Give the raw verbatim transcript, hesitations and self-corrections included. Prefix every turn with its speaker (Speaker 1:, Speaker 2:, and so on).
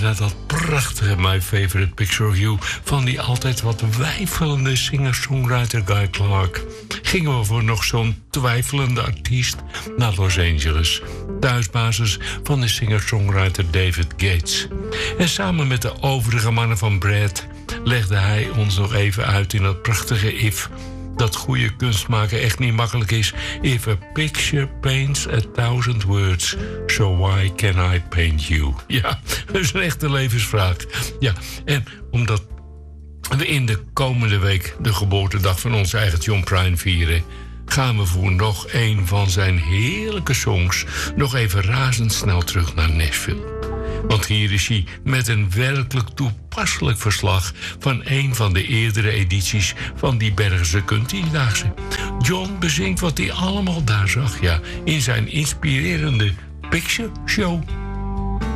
Speaker 1: naar dat prachtige My Favorite Picture of You van die altijd wat weifelende singer-songwriter Guy Clark, gingen we voor nog zo'n twijfelende artiest naar Los Angeles, thuisbasis van de singer-songwriter David Gates. En samen met de overige mannen van Brad legde hij ons nog even uit in dat prachtige If, dat goede kunst maken echt niet makkelijk is. If a picture paints a thousand words, so why can I paint you? Ja, dat is een echte levensvraag. Ja, en omdat we in de komende week de geboortedag van onze eigen John Prine vieren, gaan we voor nog een van zijn heerlijke songs nog even razendsnel terug naar Nashville. Want hier is hij met een werkelijk toepasselijk verslag van een van de eerdere edities van die Bergse Countrydaagse. John bezingt wat hij allemaal daar zag, ja, in zijn inspirerende Picture Show.